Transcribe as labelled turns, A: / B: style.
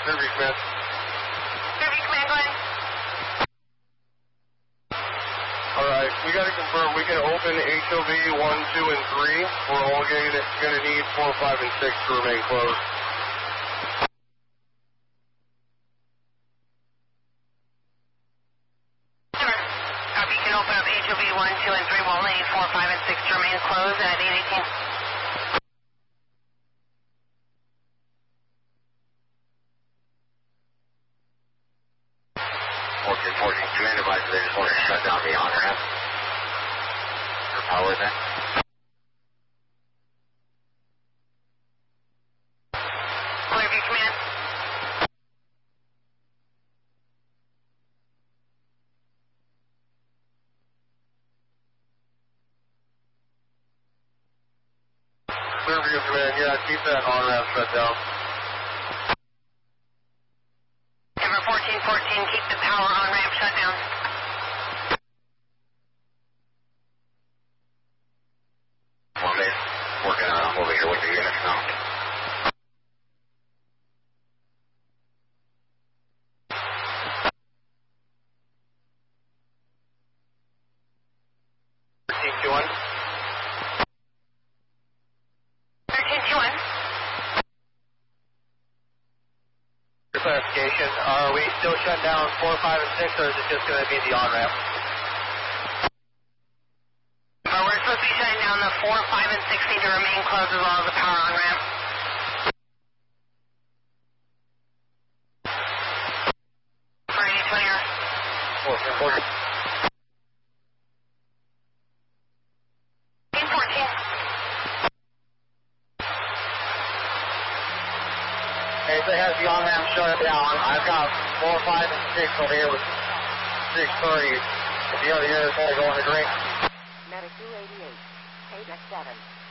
A: Fairview Command.
B: Fairview Command, go ahead.
A: Alright, we gotta confirm we can open HOV 1, 2, and 3. We're all gonna need 4, 5, and 6 to remain closed.
B: We can open up HOV 1, 2, and 3. We'll only need 4, 5, and 6 to remain closed at 818.
C: 1414, command advisor, they just want to shut down the on-ramp for power then.
B: Fairview Command.
A: Fairview Command, yeah, keep that on-ramp shut down.
B: Denver 1414, keep the power on-ramp shut down.
C: Well, man, working on over here with the units now.
A: Clarification, are we still shut down 4, 5, and 6, or is it just going to be the on-ramp?
B: We're supposed to be shutting down the 4, 5, and 6 need to remain closed as well as the power on-ramp. For 820.
A: 14.
B: 14.
A: If it has the on-ramp shut down, I've got 4, 5, and 6 over here with 630. If the other unit's only going to drink.
D: Medic 288, 8 at 7.